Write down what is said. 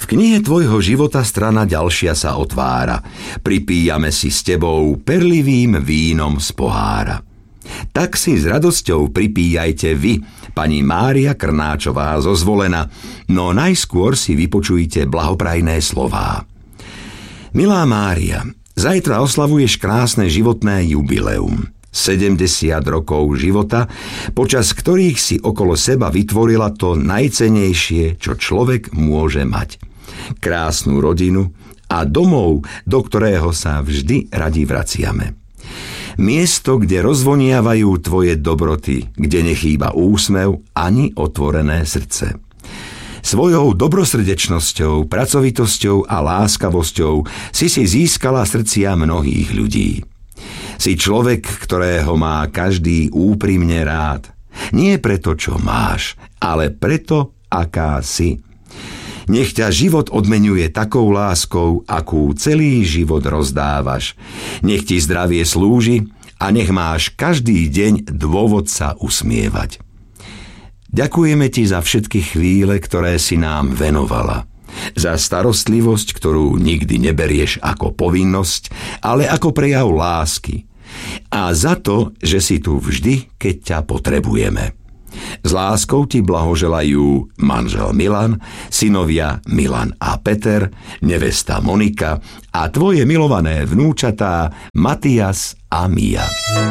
knihe tvojho života strana ďalšia sa otvára. Pripíjame si s tebou perlivým vínom z pohára. Tak si s radosťou pripíjajte vy, pani Mária Krnáčová zo Zvolena, no najskôr si vypočujte blahoprajné slová. Milá Mária, zajtra oslavuješ krásne životné jubileum. 70 rokov života, počas ktorých si okolo seba vytvorila to najcennejšie, čo človek môže mať. Krásnu rodinu a domov, do ktorého sa vždy radi vraciame. Miesto, kde rozvoniavajú tvoje dobroty, kde nechýba úsmev ani otvorené srdce. Svojou dobrosrdečnosťou, pracovitosťou a láskavosťou si získala srdcia mnohých ľudí. Si človek, ktorého má každý úprimne rád. Nie preto, čo máš, ale preto, aká si. Nech ťa život odmeňuje takou láskou, akú celý život rozdávaš. Nech ti zdravie slúži a nech máš každý deň dôvod sa usmievať. Ďakujeme ti za všetky chvíle, ktoré si nám venovala. Za starostlivosť, ktorú nikdy neberieš ako povinnosť, ale ako prejav lásky. A za to, že si tu vždy, keď ťa potrebujeme. S láskou ti blahoželajú manžel Milan, synovia Milan a Peter, nevesta Monika a tvoje milované vnúčatá Matias a Mia.